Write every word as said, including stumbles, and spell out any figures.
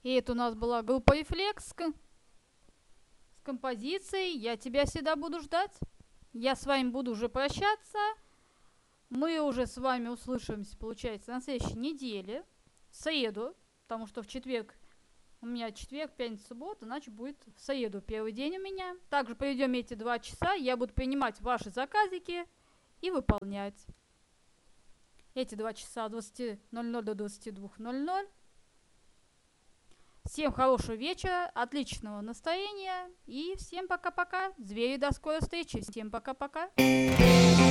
И это у нас была группа «Рефлекс» с ком- с композицией «Я тебя всегда буду ждать». Я с вами буду уже прощаться. Мы уже с вами услышимся, получается, на следующей неделе, в среду, потому что в четверг у меня четверг, пятница, суббота, значит будет в среду первый день у меня. Также проведем эти два часа, я буду принимать ваши заказики и выполнять. Эти два часа от двадцати ноль ноль до двадцати двух ноль ноль. Всем хорошего вечера, отличного настроения и всем пока-пока. Звери, до скорой встречи. Всем пока-пока.